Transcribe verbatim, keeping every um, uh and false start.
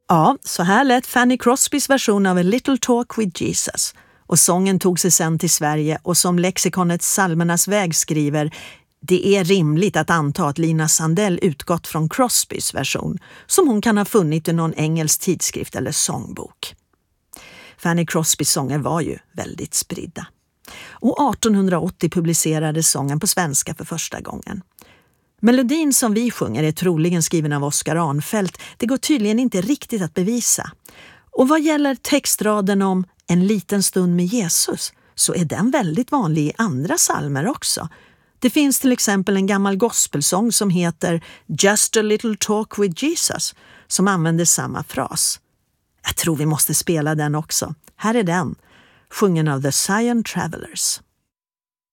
Ja, så här lät Fanny Crosbys version av A Little Talk with Jesus. Och sången tog sig sen till Sverige och som lexikonet Psalmernas väg skriver, det är rimligt att anta att Lina Sandell utgått från Crosbys version som hon kan ha funnit i någon engelsk tidskrift eller sångbok. Fanny Crosbys sånger var ju väldigt spridda. Och artonhundraåttio publicerades sången på svenska för första gången. Melodin som vi sjunger är troligen skriven av Oscar Arnfelt. Det går tydligen inte riktigt att bevisa. Och vad gäller textraden om en liten stund med Jesus så är den väldigt vanlig i andra psalmer också. Det finns till exempel en gammal gospelsång som heter Just a little talk with Jesus som använder samma fras. Jag tror vi måste spela den också. Här är den, sjungen av The Zion Travelers.